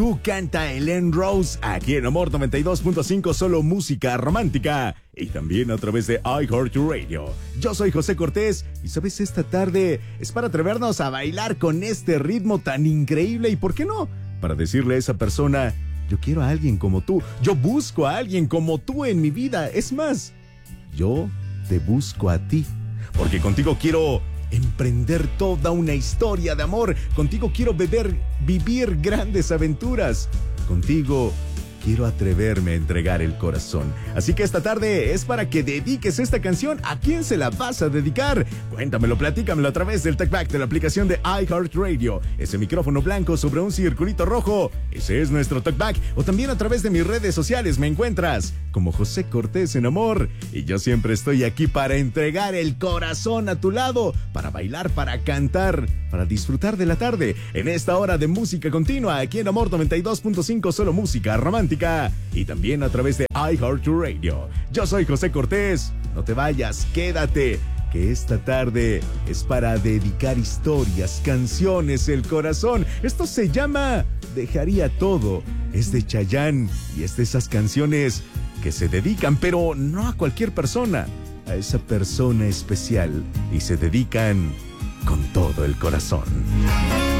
Tú canta Ellen Rose aquí en Amor 92.5, solo música romántica. Y también a través de iHeartRadio. Yo soy José Cortés y sabes, esta tarde es para atrevernos a bailar con este ritmo tan increíble. ¿Y por qué no? Para decirle a esa persona, yo quiero a alguien como tú. Yo busco a alguien como tú en mi vida. Es más, yo te busco a ti. Porque contigo quiero emprender toda una historia de amor. Contigo quiero vivir grandes aventuras. Contigo quiero atreverme a entregar el corazón. Así que esta tarde es para que dediques esta canción. ¿A quién se la vas a dedicar? Cuéntamelo, platícamelo a través del TalkBack de la aplicación de iHeartRadio. Ese micrófono blanco sobre un circulito rojo, ese es nuestro TalkBack. O también a través de mis redes sociales me encuentras como José Cortés en Amor. Y yo siempre estoy aquí para entregar el corazón a tu lado, para bailar, para cantar, para disfrutar de la tarde en esta hora de música continua aquí en Amor 92.5, solo música romántica. Y también a través de iHeartRadio. Yo soy José Cortés. No te vayas, quédate, que esta tarde es para dedicar historias, canciones, el corazón. Esto se llama Dejaría Todo. Es de Chayanne y es de esas canciones que se dedican, pero no a cualquier persona, a esa persona especial, y se dedican con todo el corazón.